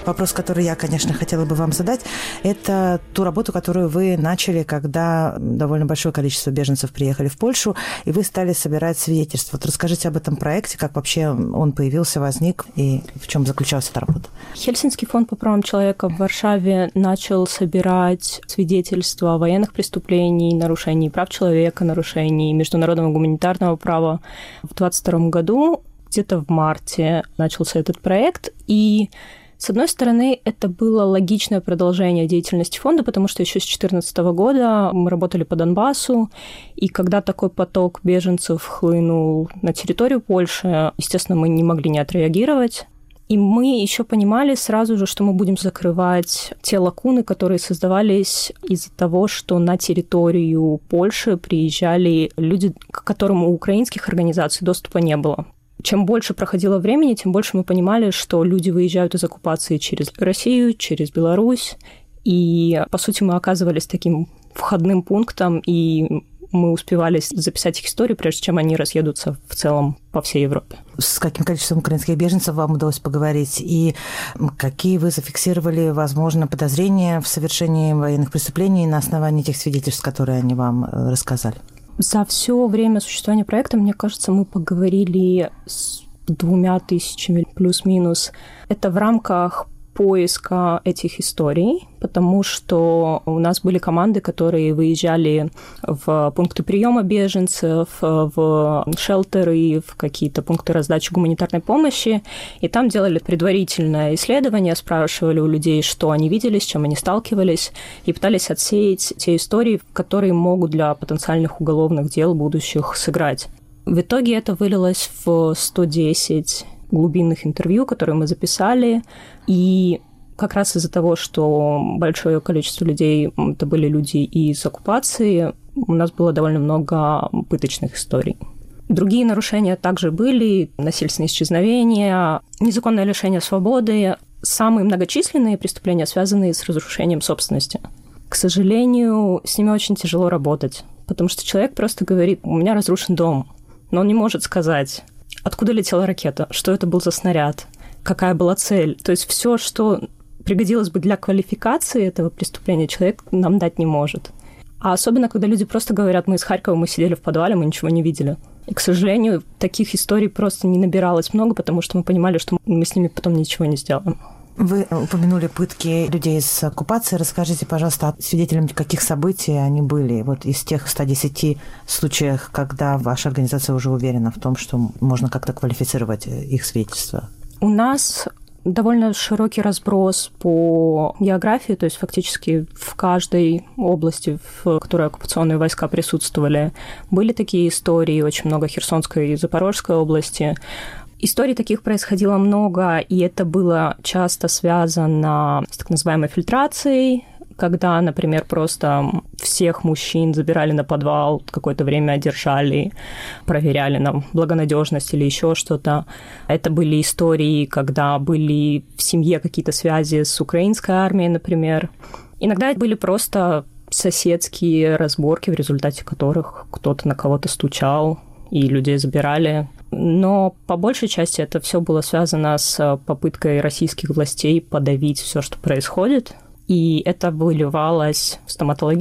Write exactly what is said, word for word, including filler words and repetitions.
Вопрос, который я, конечно, хотела бы вам задать, это ту работу, которую вы начали, когда довольно большое количество беженцев приехали в Польшу, и вы стали собирать свидетельства. Вот расскажите об этом проекте, как вообще он появился, возник, и в чем заключалась эта работа. Хельсинский фонд по правам человека в Варшаве начал собирать свидетельства о военных преступлениях, нарушений прав человека, нарушений международного гуманитарного права. В двадцать втором году, где-то в марте, начался этот проект, и с одной стороны, это было логичное продолжение деятельности фонда, потому что еще с две тысячи четырнадцатого года мы работали по Донбассу, и когда такой поток беженцев хлынул на территорию Польши, естественно, мы не могли не отреагировать. И мы еще понимали сразу же, что мы будем закрывать те лакуны, которые создавались из-за того, что на территорию Польши приезжали люди, к которым у украинских организаций доступа не было. Чем больше проходило времени, тем больше мы понимали, что люди выезжают из оккупации через Россию, через Беларусь. И, по сути, мы оказывались таким входным пунктом, и мы успевали записать их истории, прежде чем они разъедутся в целом по всей Европе. С каким количеством украинских беженцев вам удалось поговорить? И какие вы зафиксировали, возможно, подозрения в совершении военных преступлений на основании тех свидетельств, которые они вам рассказали? За все время существования проекта, мне кажется, мы поговорили с двумя тысячами плюс-минус. Это в рамках поиска этих историй, потому что у нас были команды, которые выезжали в пункты приема беженцев, в шелтеры, в какие-то пункты раздачи гуманитарной помощи, и там делали предварительное исследование, спрашивали у людей, что они видели, с чем они сталкивались, и пытались отсеять те истории, которые могут для потенциальных уголовных дел будущих сыграть. В итоге это вылилось в сто десять глубинных интервью, которые мы записали, и как раз из-за того, что большое количество людей, это были люди из оккупации, у нас было довольно много пыточных историй. Другие нарушения также были: насильственные исчезновения, незаконное лишение свободы, самые многочисленные преступления, связанные с разрушением собственности. К сожалению, с ними очень тяжело работать, потому что человек просто говорит: у меня разрушен дом, но он не может сказать, откуда летела ракета, что это был за снаряд, какая была цель. То есть все, что пригодилось бы для квалификации этого преступления, человек нам дать не может. А особенно, когда люди просто говорят: мы из Харькова, мы сидели в подвале, мы ничего не видели. И, к сожалению, таких историй просто не набиралось много, потому что мы понимали, что мы с ними потом ничего не сделаем. Вы упомянули пытки людей с оккупации. Расскажите, пожалуйста, свидетелями каких событий они были? Вот из тех ста десяти случаев, когда ваша организация уже уверена в том, что можно как-то квалифицировать их свидетельства. У нас довольно широкий разброс по географии, то есть фактически в каждой области, в которой оккупационные войска присутствовали, были такие истории, очень много Херсонской и Запорожской области. Историй таких происходило много, и это было часто связано с так называемой фильтрацией, когда, например, просто всех мужчин забирали на подвал, какое-то время держали, проверяли на благонадежность или еще что-то. Это были истории, когда были в семье какие-то связи с украинской армией, например. Иногда это были просто соседские разборки, в результате которых кто-то на кого-то стучал, и людей забирали. Но по большей части это все было связано с попыткой российских властей подавить все, что происходит. И это выливалось в стоматологию.